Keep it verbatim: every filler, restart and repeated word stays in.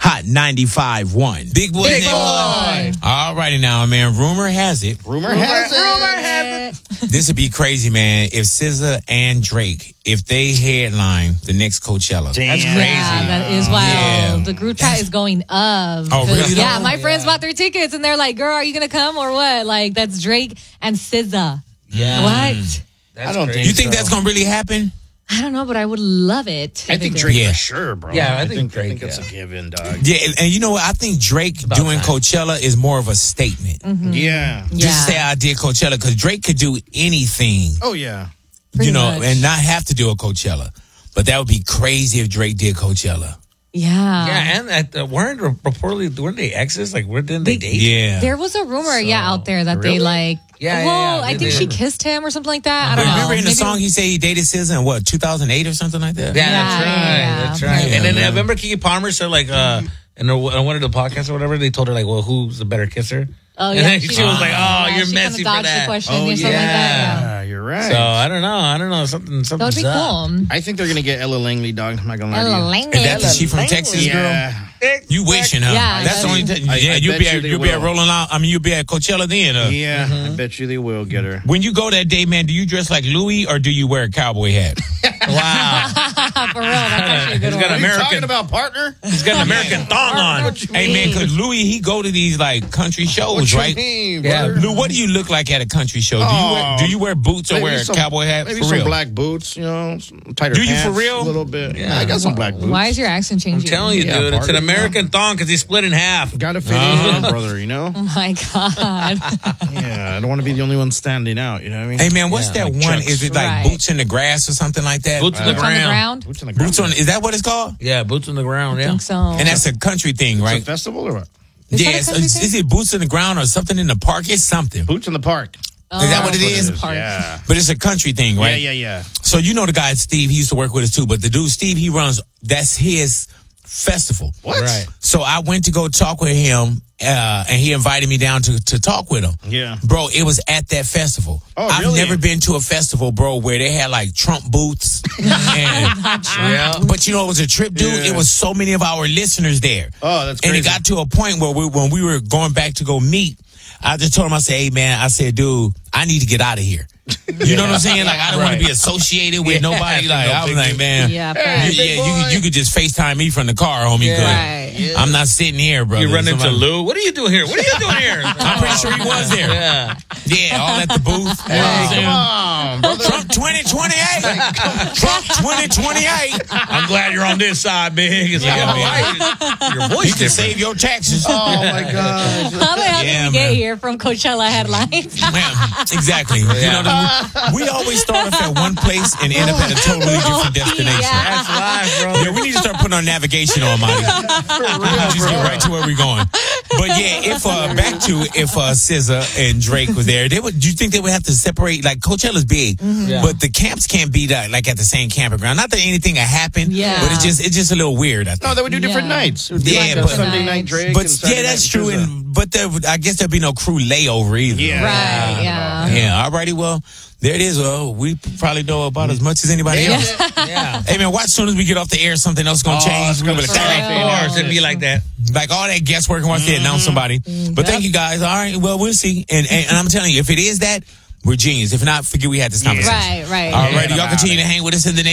Hot ninety-five one. Big boy. Big boy. All righty now, man. Rumor has it. Rumor, Rumor has it. Rumor has it. This would be crazy, man, if S Z A and Drake, if they headline the next Coachella. Damn. That's crazy. Yeah, that is wild. Yeah. The group chat is going up. Oh, really? Yeah, my Yeah. friends bought their tickets and they're like, girl, are you going to come or what? Like, that's Drake and S Z A. Yeah. What? That's I don't crazy. think You think so. that's going to really happen? I don't know, but I would love it. I if think it Drake did. Yeah. for sure, bro. Yeah, I I think think, Drake, I think it's yeah. a given, dog. Yeah, and, and you know what? I think Drake about doing time. Coachella is more of a statement. Mm-hmm. Yeah. Yeah. Just say I did Coachella, because Drake could do anything, Oh, yeah. Pretty you know, much. and not have to do a Coachella. But that would be crazy if Drake did Coachella. Yeah. Yeah, and at, uh, weren't reportedly weren't they exes? Like, where didn't they date? Yeah. There was a rumor, yeah, out there that Really? they like. Yeah, yeah, well, yeah, I they think did. she kissed him or something like that. I But don't know. remember in the Maybe- song he said he dated S Z A in what, two thousand eight or something like that? Yeah, that's Yeah, right. yeah, yeah. That's right. Yeah, and then yeah. I remember Keke Palmer said like uh in a- on one of the podcasts or whatever, they told her like, well, who's the better kisser? Oh, and yeah. then she, was like, oh, yeah, you're she messy kinda for dodged that. the question Oh, or something like that. Yeah. Yeah, you're right. So I don't know. I don't know. Something. That Something's would be up. cool. I think they're going to get Ella Langley, dog. I'm not going to lie to you. Ella Langley. Is that the she from Texas, girl? Yeah. You wishing, huh? Yeah, That's the I only bet thing. I- Yeah, I you'll bet be you at, they you'll be at will. rolling out. I mean, you'll be at Coachella then. Uh, Yeah, I bet you they will get her. When you go that day, man, do you dress like Louis or do you wear a cowboy hat? Wow. For real, that's actually a good He's got one. a American- talking about, partner? He's got an American thong on. What you Hey, man, because Louis, he go to these, like, country shows, What you right? mean, Yeah. brother? Lou, what do you look like at a country show? Do you wear, Oh, do you wear boots or Maybe wear a some- cowboy hat? Maybe For some real? black boots, you know, some tighter Do you for pants, real? A little bit. Yeah. Yeah, I got some black boots. Why is your accent I'm changing? telling you, Yeah, dude, it's an partner. American thong because he's split in half. Got to fit Uh-huh. in, brother, you know? Oh my God. Yeah, I don't want to be the only one standing out, you know what I mean? Hey, man, what's Yeah, that like one? Chucks. Is it like Right. Boots in the Grass or something like that? Boots on the Boots on the ground. ground? Boots on the ground. Boots on, is that what it's called? Yeah, boots on the ground. I Yeah. think so. And that's a country thing, It's right? a festival or what? Is that a Yes. country Is, thing? is it Boots in the Ground or something in the park? It's something. Boots in the park. Is that what it is? Park. Yeah. But it's a country thing, right? Yeah, yeah, yeah. So you know the guy Steve, he used to work with us too. But the dude Steve, he runs, that's his festival. What? Right. So I went to go talk with him, uh, and he invited me down to, to talk with him. Yeah. Bro, it was at that festival. Oh, I've really? never been to a festival, bro, where they had like Trump booths. and, Yeah. but you know, it was a trip, dude. Yeah. It was so many of our listeners there. Oh, that's And crazy. it got to a point where we, when we were going back to go meet, I just told him, I said, hey, man, I said, dude, I need to get out of here. You know what I'm saying? Like, I don't want Right. to be associated with Yeah, nobody. Like, no I was big like, deal. man. Yeah, you- facts. yeah, you, could- you could just FaceTime me from the car, homie. Yeah. 'cause Right. I'm not sitting here, brother. You run into Somebody- Lou. What are you doing here? What are you doing here? I'm pretty sure he was there. Yeah. Yeah, all at the booth. You know what I'm Hey, saying? come on, brother. Trump twenty twenty-eight. Trump twenty twenty-eight. I'm glad you're on this side, big. It's like, Yeah, all right. Your voice You can different. save your taxes. Oh, my gosh. How the hell Yeah, did we get man. here from Coachella headlines? Man, exactly. You know, the, we always start off at one place and end up at a totally different destination. Yeah. That's live, bro. Yeah, we need to start putting our navigation on, Monty. Just get right to where we're going. But yeah, if uh, back to if uh, S Z A and Drake was there, they would. Do you think they would have to separate? Like Coachella's big, Yeah. but the camps can't be that, like at the same campground. Not that anything had happened, Yeah. but it's just it's just a little weird. I think. No, they would do different Yeah. nights. It would be Yeah, like a but- Sunday night Drake. but and Saturday yeah, that's night true. S Z A. And but there, I guess there'd be no crew layover either. Yeah. Right, yeah. Yeah. Alrighty. Well, there it is. Well, we probably know about as much as anybody else. Yeah. Hey man, watch as soon as we get off the air, something else gonna Oh, change. it's We're gonna gonna be like, start. "Dang, Of course, it'd be like that. like all that guesswork and once they announce somebody. But thank you guys. All right, well we'll see. And, and and I'm telling you, if it is that, we're genius. If not, forget we had this conversation. Right, right. All right, Yeah. y'all continue to hang with us in the nation.